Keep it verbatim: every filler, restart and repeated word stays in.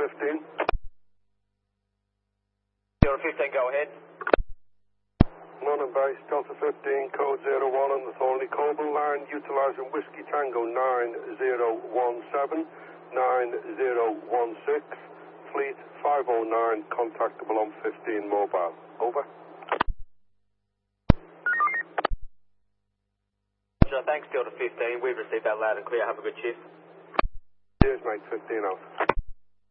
fifteen. Delta fifteen, go ahead. London base, Delta fifteen, code zero one on the Thornley Coble line, utilising Whiskey Tango nine zero one seven, nine zero one six, fleet five oh nine, contactable on fifteen mobile. Over. Thanks, Delta fifteen. We've received that loud and clear. Have a good shift. Cheers, mate. fifteen out.